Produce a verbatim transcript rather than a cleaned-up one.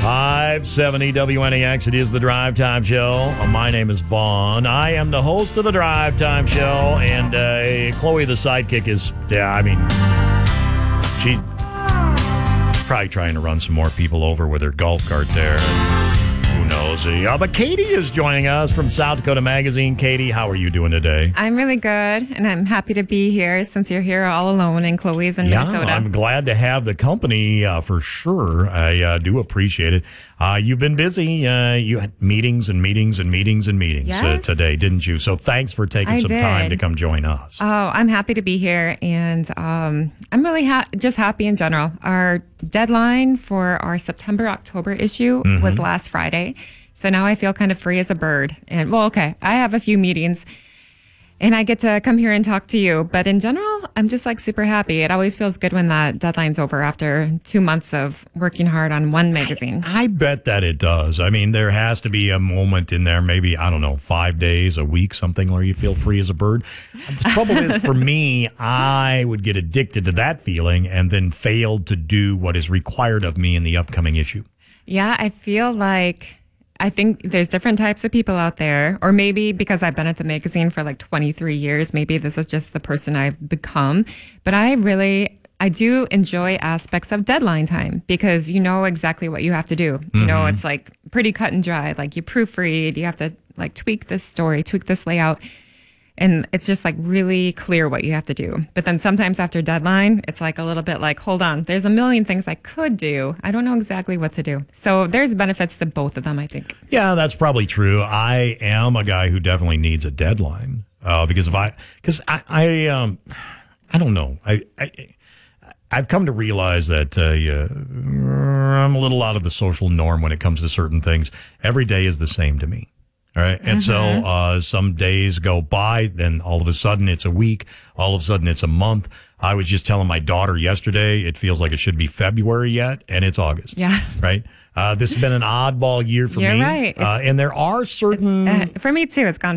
five seventy W N A X. It is the Drive Time Show. Uh, my name is Vaughn. I am the host of the Drive Time Show, and uh, Chloe, the sidekick, is, yeah, I mean, she's probably trying to run some more people over with her golf cart there. Who knows? Uh, but Katie is joining us from South Dakota Magazine. Katie, how are you doing today? I'm really good, and I'm happy to be here since you're here all alone and Chloe's in yeah, Minnesota. I'm glad to have the company uh, for sure. I uh, do appreciate it. Uh, you've been busy. Uh, you had meetings and meetings and meetings and meetings yes. uh, today, didn't you? So thanks for taking I some did. time to come join us. Oh, I'm happy to be here, and um, I'm really ha- just happy in general. Our deadline for our September-October issue mm-hmm. was last Friday. So now I feel kind of free as a bird. And well, okay, I have a few meetings and I get to come here and talk to you. But in general, I'm just like super happy. It always feels good when that deadline's over after two months of working hard on one magazine. I, I bet that it does. I mean, there has to be a moment in there, maybe, I don't know, five days, a week, something where you feel free as a bird. The trouble is, for me, I would get addicted to that feeling and then fail to do what is required of me in the upcoming issue. Yeah, I feel like... I think there's different types of people out there, or maybe because I've been at the magazine for like twenty-three years, maybe this is just the person I've become. But I really, I do enjoy aspects of deadline time because you know exactly what you have to do. Mm-hmm. You know, it's like pretty cut and dry. Like you proofread, you have to like tweak this story, tweak this layout. And it's just like really clear what you have to do. But then sometimes after deadline, it's like a little bit like, hold on, there's a million things I could do. I don't know exactly what to do. So there's benefits to both of them, I think. Yeah, that's probably true. I am a guy who definitely needs a deadline uh, because if I, because I, I, um, I don't know. I, I, I've come to realize that uh, yeah, I'm a little out of the social norm when it comes to certain things. Every day is the same to me. All right. And mm-hmm. so uh, some days go by, then all of a sudden it's a week. All of a sudden it's a month. I was just telling my daughter yesterday, it feels like it should be February yet, and it's August. Yeah. Right. Uh, this has been an oddball year for You're me. right. Uh, and there are certain. Uh, for me, too. It's gone